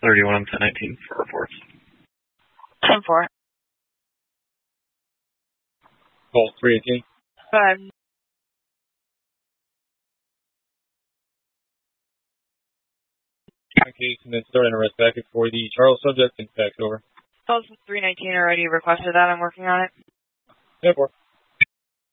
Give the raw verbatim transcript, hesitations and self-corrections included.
thirty-one, ten nineteen for reports. ten four. Call three eighteen. Five. Case and then starting a arrest packet for the Charles subject and fax over. Calls three nineteen already requested that. I'm working on it. ten four.